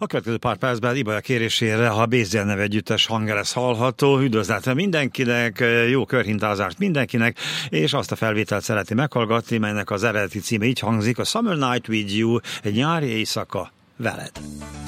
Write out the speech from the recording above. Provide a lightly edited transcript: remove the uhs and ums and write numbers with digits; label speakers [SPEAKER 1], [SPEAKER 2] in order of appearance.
[SPEAKER 1] A következő pár percben Ibolya kérésére a Bézdél neve együttes hangja lesz hallható. Üdvözletem mindenkinek, jó körhintázást mindenkinek, és azt a felvételt szereti meghallgatni, melynek az eredeti címe így hangzik: a Summer Night with You, egy nyári éjszaka veled.